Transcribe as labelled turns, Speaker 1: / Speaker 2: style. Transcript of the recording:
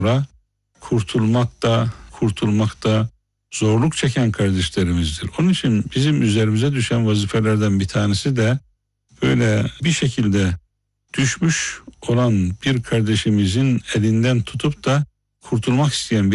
Speaker 1: kurtulmakta zorluk çeken kardeşlerimizdir. Onun için bizim üzerimize düşen vazifelerden bir tanesi de böyle bir şekilde düşmüş olan bir kardeşimizin elinden tutup da kurtulmak isteyen bir